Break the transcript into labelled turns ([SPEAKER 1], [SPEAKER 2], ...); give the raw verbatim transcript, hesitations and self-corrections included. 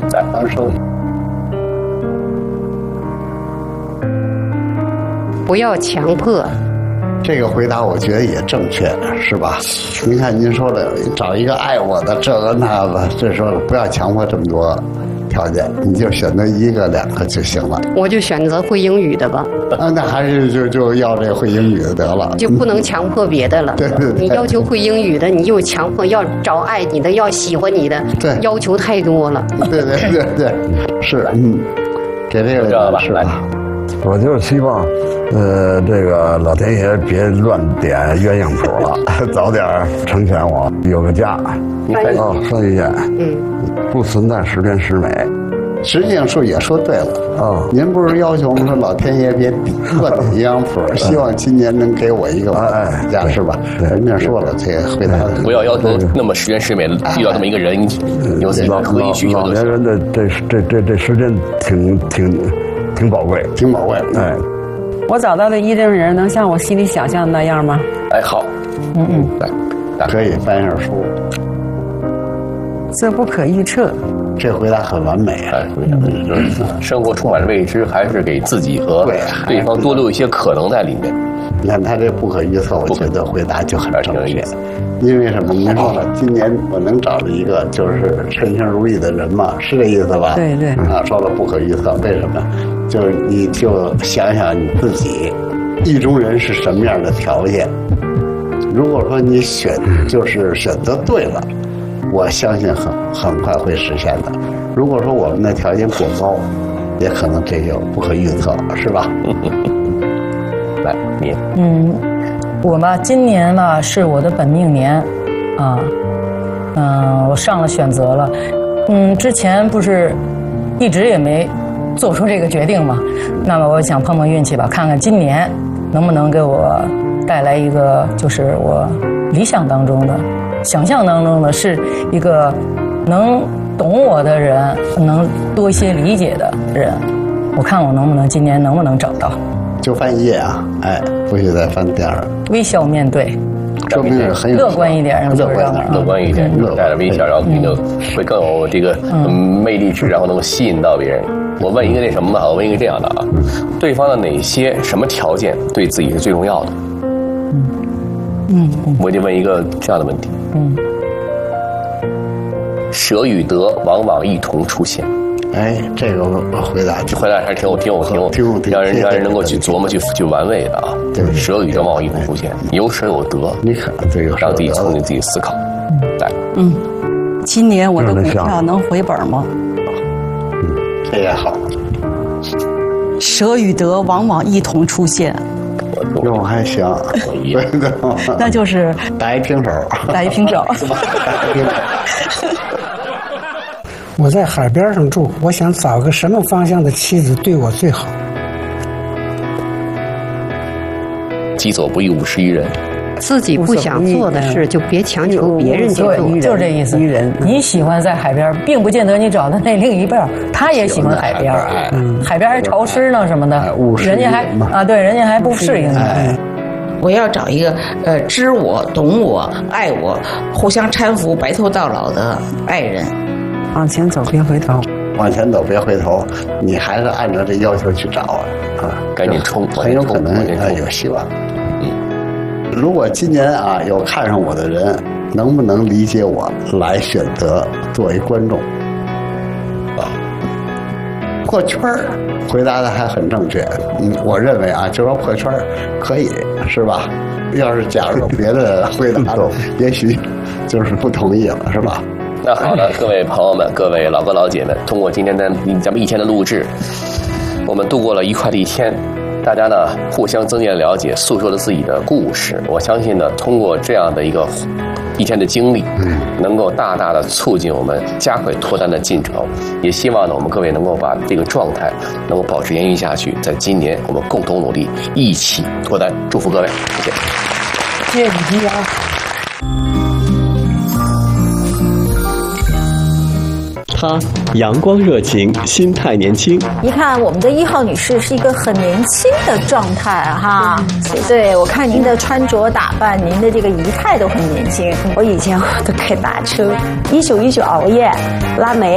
[SPEAKER 1] 来当收益。
[SPEAKER 2] 不要强迫。
[SPEAKER 3] 这个回答我觉得也正确，是吧？您看您说的，找一个爱我的这个那个，这说不要强迫这么多条件，你就选择一个两个就行了。
[SPEAKER 2] 我就选择会英语的吧。
[SPEAKER 3] 啊，那还是就就要这个会英语的得了，
[SPEAKER 2] 就不能强迫别的了。
[SPEAKER 3] 对对对，
[SPEAKER 2] 你要求会英语的，你又强迫要找爱你的，要喜欢你的，
[SPEAKER 3] 对，
[SPEAKER 2] 要求太多了。
[SPEAKER 3] 对对对对，是，嗯，给这个
[SPEAKER 1] 吧，
[SPEAKER 3] 是吧？
[SPEAKER 4] 我就是希望，呃，这个老天爷别乱点鸳鸯谱了，早点成全我，有个家。哦，翻译线，嗯，不存在十全十美。
[SPEAKER 3] 实际上说也说对了啊、哦，您不是要求我们说老天爷别乱点鸳鸯谱，希望今年能给我一个
[SPEAKER 4] 哎
[SPEAKER 3] 家是吧？人家说了，这个回答
[SPEAKER 1] 不要要求那么十全十美，遇到这么一个人，有自己可以需求。
[SPEAKER 4] 老年人的这这这这时间挺挺挺宝贵，
[SPEAKER 3] 挺宝贵。
[SPEAKER 4] 哎，
[SPEAKER 5] 我找到的一定人能像我心里想象的那样吗？
[SPEAKER 1] 哎，好，
[SPEAKER 5] 嗯嗯，
[SPEAKER 1] 来，
[SPEAKER 3] 可以翻一下书。
[SPEAKER 5] 这不可预测。
[SPEAKER 3] 这回答很完美啊！
[SPEAKER 1] 生活充满了未知，还是给自己和对方多留一些可能在里面。
[SPEAKER 3] 你看他这不可预测，我觉得回答就很正确。因为什么？您说了，今年我能找着一个就是称心如意的人嘛，是这意思吧？
[SPEAKER 5] 对对。
[SPEAKER 3] 啊，说了不可预测，为什么？就是你就想想你自己，意中人是什么样的条件？如果说你选就是选择对了。我相信很很快会实现的。如果说我们的条件过高，也可能这就不可预测了，是吧？
[SPEAKER 1] 来，你
[SPEAKER 5] 嗯，我吧，今年吧是我的本命年，啊，嗯，我上了选择了，嗯，之前不是一直也没做出这个决定嘛，那么我想碰碰运气吧，看看今年能不能给我带来一个就是我理想当中的。想象当中的是一个能懂我的人，能多一些理解的人，我看我能不能今年能不能找到。
[SPEAKER 3] 就翻一页啊，哎，不许再翻第二。
[SPEAKER 5] 微笑面对，
[SPEAKER 3] 说明是很有
[SPEAKER 5] 乐观一点，
[SPEAKER 3] 乐观一点，
[SPEAKER 1] 乐观一点，带着微笑，然后你就会更有这个魅力值，然后能够吸引到别人。我问一个那什么吧，我问一个这样的啊，对方的哪些什么条件对自己是最重要的？
[SPEAKER 5] 嗯嗯，
[SPEAKER 1] 我就问一个这样的问题。嗯，舍与得往往一同出现。
[SPEAKER 3] 哎，这个回答
[SPEAKER 1] 回答还是挺有挺有挺有
[SPEAKER 3] 挺有
[SPEAKER 1] 让人让人能够去琢磨去去玩味的啊。对，舍与得往往一同出现，有舍有得，
[SPEAKER 3] 你看这个
[SPEAKER 1] 让自己从你自己思考。来，
[SPEAKER 6] 嗯，今年我的股票能回本吗？
[SPEAKER 3] 嗯，这也好。
[SPEAKER 6] 舍与得往往一同出现。
[SPEAKER 3] 哟，还行，
[SPEAKER 6] 那就是
[SPEAKER 3] 打一平手，
[SPEAKER 6] 打一平手。
[SPEAKER 7] 我在海边上住，我想找个什么方向的妻子对我最好？
[SPEAKER 1] 己所不欲，勿施于人。
[SPEAKER 2] 自己不想做的事，就别强求别人去做。
[SPEAKER 5] 就是这意思。你喜欢在海边，并不见得你找的那另一半他也喜欢海边。嗯，海边还潮湿呢什么的，人家还啊，对，人家还不适应。
[SPEAKER 8] 我要找一个呃知我、懂我、爱我、互相搀扶、白头到老的爱人。
[SPEAKER 5] 往前走，别回头。
[SPEAKER 3] 往前走，别回头。你还是按照这要求去找啊，
[SPEAKER 1] 赶紧冲，
[SPEAKER 3] 很有可能啊有希望。如果今年啊有看上我的人，能不能理解我来选择作为观众？啊，破圈儿回答的还很正确。嗯，我认为啊，就说破圈儿可以是吧？要是假如有别的回答，也许就是不同意了，是吧？
[SPEAKER 1] 那好的，各位朋友们，各位老哥老姐们，通过今天的咱们一天的录制，我们度过了愉快的一天。大家呢互相增进了了解，诉说了自己的故事。我相信呢，通过这样的一个一天的经历，嗯，能够大大的促进我们加快脱单的进程。也希望呢，我们各位能够把这个状态能够保持延续下去。在今年，我们共同努力，一起脱单。祝福各位，谢谢。
[SPEAKER 7] 谢谢你啊。
[SPEAKER 9] 他阳光热情，心态年轻。
[SPEAKER 10] 一看我们的一号女士是一个很年轻的状态哈，对，我看您的穿着打扮，您的这个仪态都很年轻。我以前都开大车，一宿一宿熬夜拉煤。